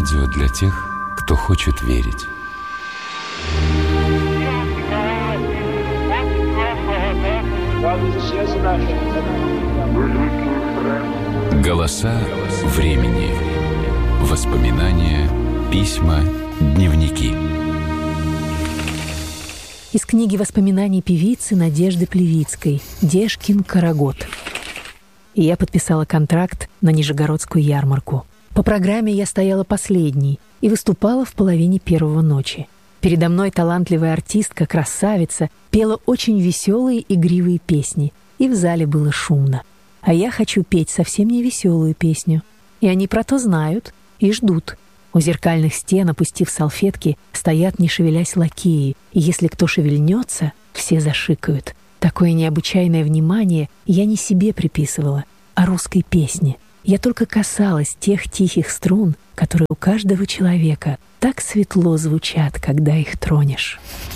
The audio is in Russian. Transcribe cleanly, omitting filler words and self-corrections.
Радио для тех, кто хочет верить. Голоса времени. Воспоминания, письма, дневники. Из книги воспоминаний певицы Надежды Плевицкой «Дешкин карагод». И я подписала контракт на Нижегородскую ярмарку. По программе я стояла последней и выступала в половине первого ночи. Передо мной талантливая артистка, красавица, пела очень веселые, игривые песни, и в зале было шумно. А я хочу петь совсем не веселую песню. И они про то знают и ждут. У зеркальных стен, опустив салфетки, стоят, не шевелясь, лакеи, и если кто шевельнется, все зашикают. Такое необычайное внимание я не себе приписывала, а русской песне. Я только касалась тех тихих струн, которые у каждого человека так светло звучат, когда их тронешь.